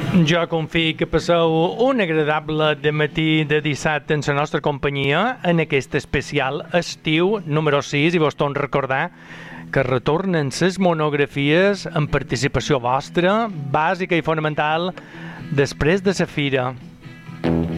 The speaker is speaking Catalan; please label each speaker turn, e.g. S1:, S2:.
S1: Jo confio que passeu un agradable dematí de dissabte en la nostra companyia en aquest especial estiu número 6 i vos torno a recordar que retornen les monografies amb participació vostra, bàsica i fonamental, després de la fira.